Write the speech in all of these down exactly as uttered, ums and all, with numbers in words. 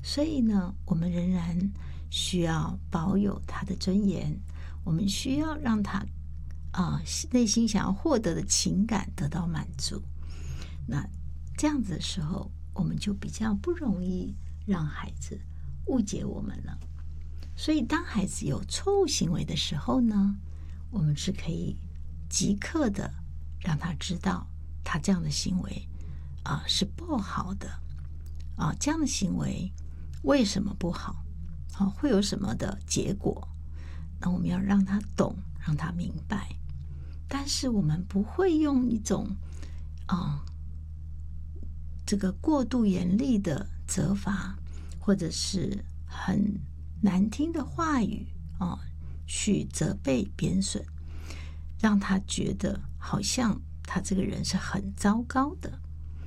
所以呢，我们仍然需要保有他的尊严，我们需要让他啊、呃、内心想要获得的情感得到满足。那这样子的时候，我们就比较不容易让孩子误解我们了。所以当孩子有错误行为的时候呢，我们是可以即刻的让他知道他这样的行为啊、呃、是不好的啊、呃，这样的行为为什么不好，啊、呃、会有什么的结果，那我们要让他懂，让他明白。但是我们不会用一种啊、呃、这个过度严厉的责罚，或者是很难听的话语啊、哦，去责备贬损，让他觉得好像他这个人是很糟糕的。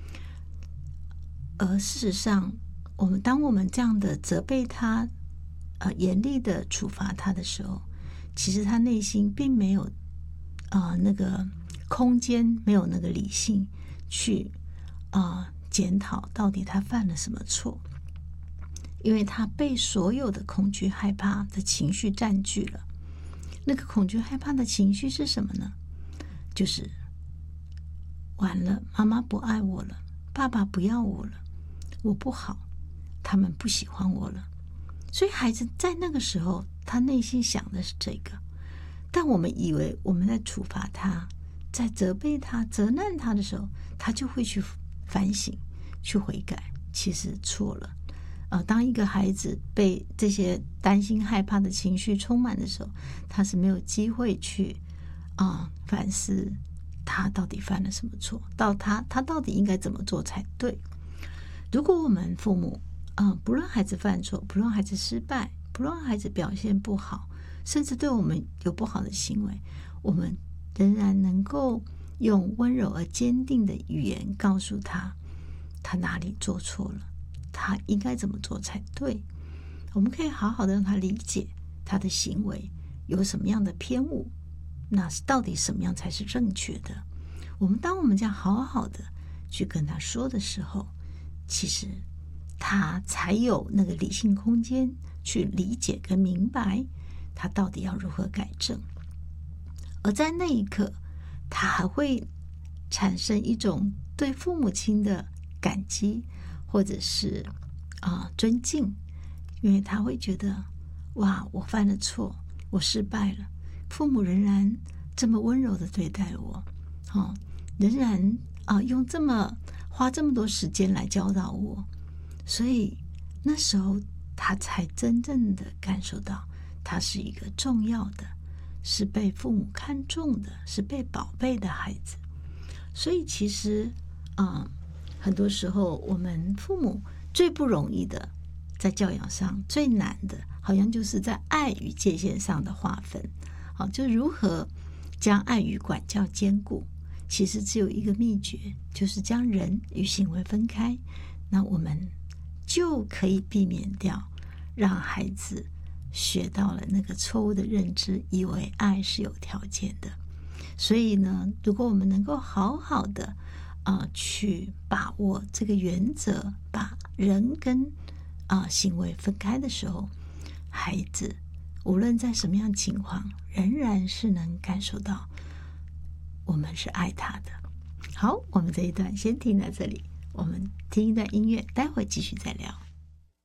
而事实上，我们当我们这样的责备他，呃，严厉的处罚他的时候，其实他内心并没有啊、呃、那个空间，没有那个理性去啊、呃、检讨到底他犯了什么错。因为他被所有的恐惧害怕的情绪占据了。那个恐惧害怕的情绪是什么呢？就是完了，妈妈不爱我了，爸爸不要我了，我不好，他们不喜欢我了。所以孩子在那个时候，他内心想的是这个。但我们以为我们在处罚他，在责备他、责难他的时候，他就会去反省、去悔改。其实错了。呃，当一个孩子被这些担心、害怕的情绪充满的时候，他是没有机会去啊、呃、反思他到底犯了什么错，到他他到底应该怎么做才对。如果我们父母啊、呃，不论孩子犯错，不论孩子失败，不论孩子表现不好，甚至对我们有不好的行为，我们仍然能够用温柔而坚定的语言告诉他，他哪里做错了，他应该怎么做才对。我们可以好好的让他理解他的行为有什么样的偏误，那到底什么样才是正确的。我们当我们这样好好的去跟他说的时候，其实他才有那个理性空间去理解跟明白他到底要如何改正。而在那一刻，他还会产生一种对父母亲的感激，或者是啊、呃、尊敬，因为他会觉得，哇，我犯了错，我失败了，父母仍然这么温柔的对待我，哦，仍然啊、呃、用这么花这么多时间来教导我，所以那时候他才真正的感受到，他是一个重要的，是被父母看重的，是被宝贝的孩子。所以其实啊、呃，很多时候我们父母最不容易的，在教养上最难的，好像就是在爱与界限上的划分。好，就如何将爱与管教兼顾，其实只有一个秘诀，就是将人与行为分开，那我们就可以避免掉让孩子学到了那个错误的认知，以为爱是有条件的。所以呢，如果我们能够好好的啊、呃、去把握这个原则，把人跟啊、呃、行为分开的时候，孩子无论在什么样的情况，仍然是能感受到我们是爱他的。好，我们这一段先听到这里，我们听一段音乐，待会继续再聊。